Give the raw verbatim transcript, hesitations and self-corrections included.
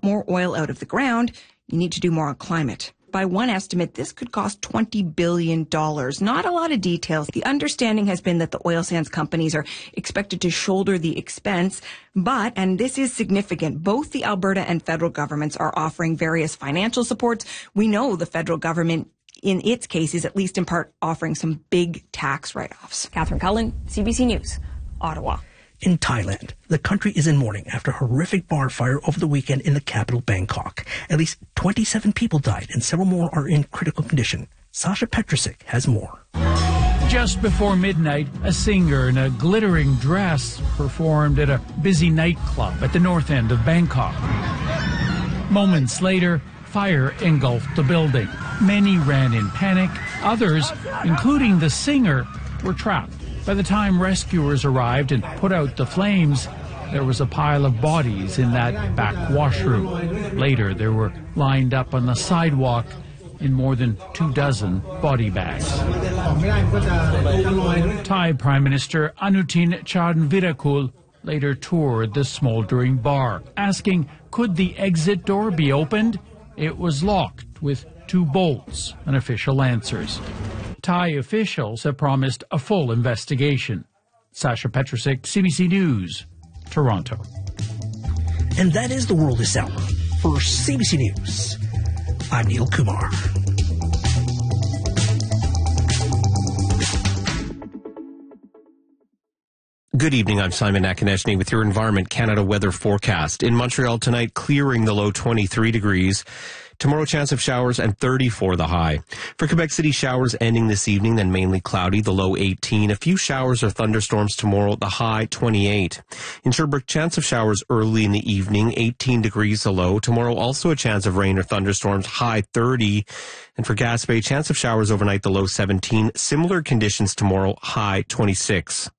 more oil out of the ground, you need to do more on climate. By one estimate, this could cost twenty billion dollars. Not a lot of details. The understanding has been that the oil sands companies are expected to shoulder the expense, but, and this is significant, both the Alberta and federal governments are offering various financial supports. We know the federal government, in its case, is at least in part offering some big tax write-offs. Catherine Cullen, C B C News, Ottawa. In Thailand, the country is in mourning after a horrific bar fire over the weekend in the capital, Bangkok. At least twenty-seven people died and several more are in critical condition. Sasha Petrusik has more. Just before midnight, a singer in a glittering dress performed at a busy nightclub at the north end of Bangkok. Moments later, fire engulfed the building. Many ran in panic. Others, including the singer, were trapped. By the time rescuers arrived and put out the flames, there was a pile of bodies in that back washroom. Later, they were lined up on the sidewalk in more than two dozen body bags. Thai Prime Minister Anutin Charnvirakul later toured the smoldering bar, asking could the exit door be opened. It was locked with two bolts, an official answers. Thai officials have promised a full investigation. Sasha Petrusik, C B C News, Toronto. And that is the world this hour. For C B C News, I'm Neil Kumar. Good evening, I'm Simon Akonechny with your Environment Canada weather forecast. In Montreal tonight, clearing, the low twenty-three degrees. Tomorrow, chance of showers and thirty-four the high. For Quebec City, showers ending this evening, then mainly cloudy, the low eighteen. A few showers or thunderstorms tomorrow, the high twenty-eight. In Sherbrooke, chance of showers early in the evening, eighteen degrees the low. Tomorrow, also a chance of rain or thunderstorms, high thirty. And for Gaspé, chance of showers overnight, the low seventeen. Similar conditions tomorrow, high twenty-six.